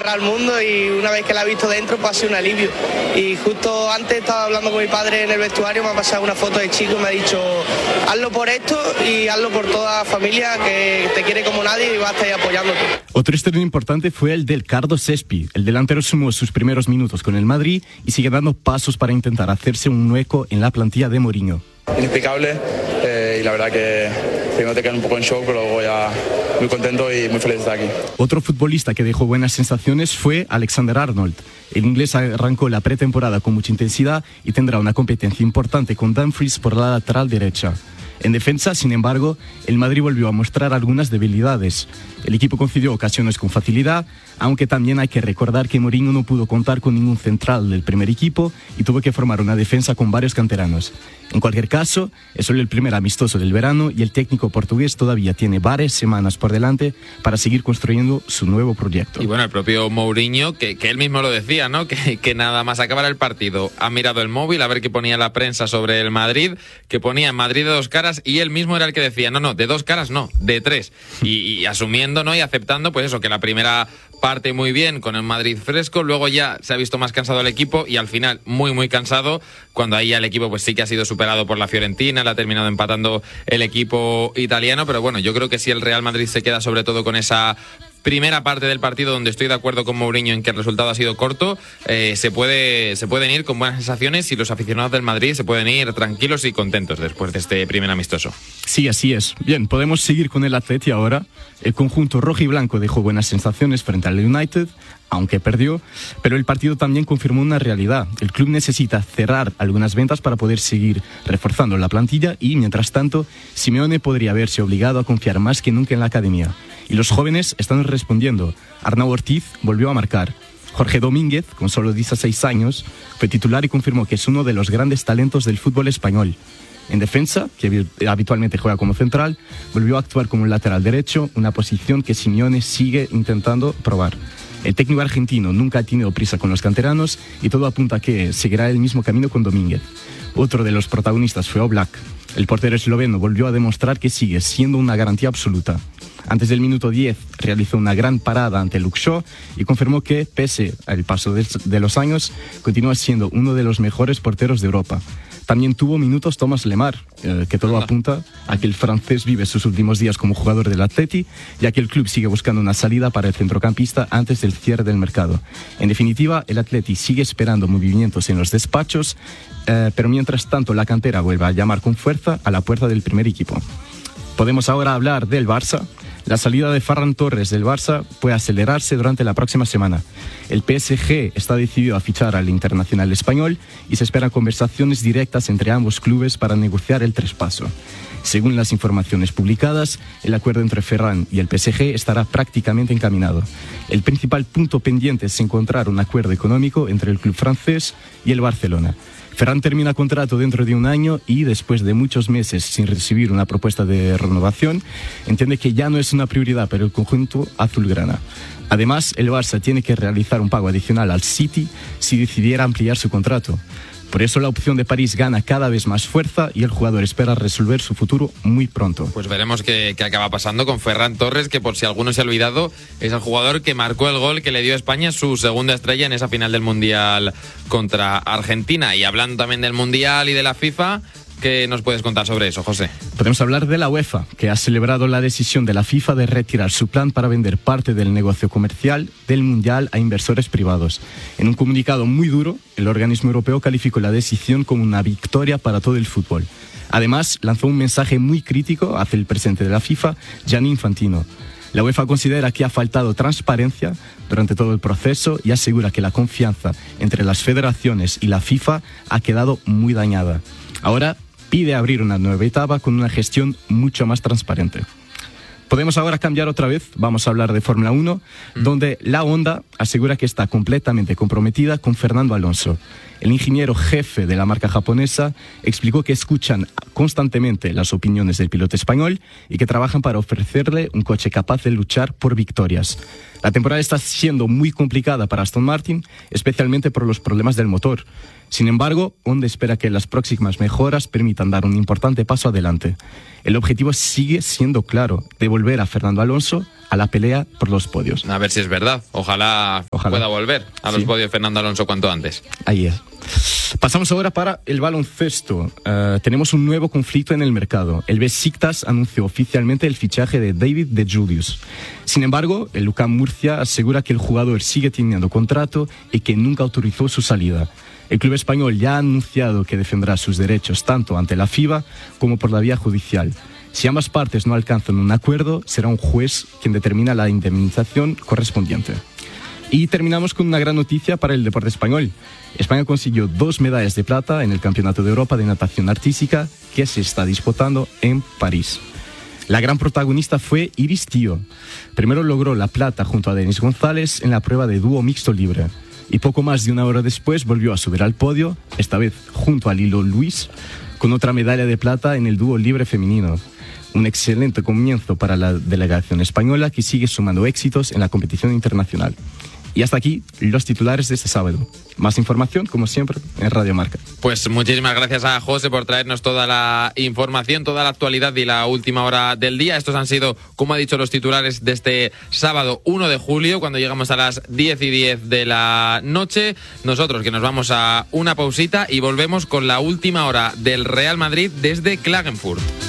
para el mundo, y una vez que la he visto dentro pues ha sido un alivio. Y justo antes estaba hablando con mi padre en el vestuario, me ha pasado una foto de chico y me ha dicho: hazlo por esto y hazlo por toda la familia que te quiere como nadie y va a estar ahí apoyándote. Otro estreno importante fue el del Cardo Sespi. El delantero sumó sus primeros minutos con el Madrid y sigue dando pasos para intentar hacerse un hueco en la plantilla de Mourinho. Inexplicable, y la verdad que primero te quedas un poco en shock, pero luego ya muy contento y muy feliz de estar aquí. Otro futbolista que dejó buenas sensaciones fue Alexander-Arnold. El inglés arrancó la pretemporada con mucha intensidad y tendrá una competencia importante con Dumfries por la lateral derecha. En defensa, sin embargo, el Madrid volvió a mostrar algunas debilidades. El equipo concedió ocasiones con facilidad, aunque también hay que recordar que Mourinho no pudo contar con ningún central del primer equipo y tuvo que formar una defensa con varios canteranos. En cualquier caso, es solo el primer amistoso del verano y el técnico portugués todavía tiene varias semanas por delante para seguir construyendo su nuevo proyecto. Y bueno, el propio Mourinho, que él mismo lo decía, ¿no? Que nada más acabar el partido ha mirado el móvil a ver qué ponía la prensa sobre el Madrid, que ponía Madrid de 2 caras, y él mismo era el que decía, no, de 2 caras no, de 3. Y asumiendo, ¿no? Y aceptando, pues eso, que la primera parte muy bien con el Madrid fresco, luego ya se ha visto más cansado el equipo y al final muy cansado, cuando ahí ya el equipo pues sí que ha sido superado por la Fiorentina, le ha terminado empatando el equipo italiano, pero bueno, yo creo que si el Real Madrid se queda sobre todo con esa primera parte del partido, donde estoy de acuerdo con Mourinho en que el resultado ha sido corto, se pueden ir con buenas sensaciones y los aficionados del Madrid se pueden ir tranquilos y contentos después de este primer amistoso. Sí, así es. Bien, podemos seguir con el Atleti ahora. El conjunto rojo y blanco dejó buenas sensaciones frente al United, aunque perdió, pero el partido también confirmó una realidad. El club necesita cerrar algunas ventas para poder seguir reforzando la plantilla y, mientras tanto, Simeone podría verse obligado a confiar más que nunca en la academia. Y los jóvenes están respondiendo. Arnau Ortiz volvió a marcar. Jorge Domínguez, con solo 16 años, fue titular y confirmó que es uno de los grandes talentos del fútbol español. En defensa, que habitualmente juega como central, volvió a actuar como un lateral derecho, una posición que Simeone sigue intentando probar. El técnico argentino nunca ha tenido prisa con los canteranos y todo apunta a que seguirá el mismo camino con Domínguez. Otro de los protagonistas fue Oblak. El portero esloveno volvió a demostrar que sigue siendo una garantía absoluta. Antes del minuto 10 realizó una gran parada ante Luke Shaw y confirmó que, pese al paso de los años, continúa siendo uno de los mejores porteros de Europa. También tuvo minutos Thomas Lemar, que todo apunta a que el francés vive sus últimos días como jugador del Atleti, ya que el club sigue buscando una salida para el centrocampista antes del cierre del mercado. En definitiva, el Atleti sigue esperando movimientos en los despachos, pero mientras tanto la cantera vuelve a llamar con fuerza a la puerta del primer equipo. Podemos ahora hablar del Barça. La salida de Ferran Torres del Barça puede acelerarse durante la próxima semana. El PSG está decidido a fichar al internacional español y se esperan conversaciones directas entre ambos clubes para negociar el traspaso. Según las informaciones publicadas, el acuerdo entre Ferran y el PSG estará prácticamente encaminado. El principal punto pendiente es encontrar un acuerdo económico entre el club francés y el Barcelona. Ferran termina contrato dentro de un año y, después de muchos meses sin recibir una propuesta de renovación, entiende que ya no es una prioridad para el conjunto azulgrana. Además, el Barça tiene que realizar un pago adicional al City si decidiera ampliar su contrato. Por eso la opción de París gana cada vez más fuerza y el jugador espera resolver su futuro muy pronto. Pues veremos qué acaba pasando con Ferran Torres, que por si alguno se ha olvidado, es el jugador que marcó el gol que le dio a España su segunda estrella en esa final del Mundial contra Argentina. Y hablando también del Mundial y de la FIFA, ¿qué nos puedes contar sobre eso, José? Podemos hablar de la UEFA, que ha celebrado la decisión de la FIFA de retirar su plan para vender parte del negocio comercial del Mundial a inversores privados. En un comunicado muy duro, el organismo europeo calificó la decisión como una victoria para todo el fútbol. Además, lanzó un mensaje muy crítico hacia el presidente de la FIFA, Gianni Infantino. La UEFA considera que ha faltado transparencia durante todo el proceso y asegura que la confianza entre las federaciones y la FIFA ha quedado muy dañada. Ahora pide abrir una nueva etapa con una gestión mucho más transparente. Podemos ahora cambiar otra vez, vamos a hablar de Fórmula 1, donde la Honda asegura que está completamente comprometida con Fernando Alonso. El ingeniero jefe de la marca japonesa explicó que escuchan constantemente las opiniones del piloto español y que trabajan para ofrecerle un coche capaz de luchar por victorias. La temporada está siendo muy complicada para Aston Martin, especialmente por los problemas del motor. Sin embargo, Honda espera que las próximas mejoras permitan dar un importante paso adelante. El objetivo sigue siendo claro, devolver a Fernando Alonso a la pelea por los podios. A ver si es verdad. Ojalá. Pueda volver a los podios Fernando Alonso cuanto antes. Ahí es. Pasamos ahora para el baloncesto. Tenemos un nuevo conflicto en el mercado. El Besiktas anunció oficialmente el fichaje de David De Julius. Sin embargo, el UCAM Murcia asegura que el jugador sigue teniendo contrato y que nunca autorizó su salida. El club español ya ha anunciado que defenderá sus derechos tanto ante la FIBA como por la vía judicial. Si ambas partes no alcanzan un acuerdo, será un juez quien determina la indemnización correspondiente. Y terminamos con una gran noticia para el deporte español. España consiguió 2 medallas de plata en el Campeonato de Europa de Natación Artística que se está disputando en París. La gran protagonista fue Iris Tío. Primero logró la plata junto a Denis González en la prueba de dúo mixto libre. Y poco más de una hora después volvió a subir al podio, esta vez junto a Lilo Luis, con otra medalla de plata en el dúo libre femenino. Un excelente comienzo para la delegación española que sigue sumando éxitos en la competición internacional. Y hasta aquí los titulares de este sábado. Más información, como siempre, en Radio Marca. Pues muchísimas gracias a José por traernos toda la información, toda la actualidad y la última hora del día. Estos han sido, como ha dicho, los titulares de este sábado 1 de julio, cuando llegamos a las 10:10 de la noche. Nosotros que nos vamos a una pausita y volvemos con la última hora del Real Madrid desde Klagenfurt.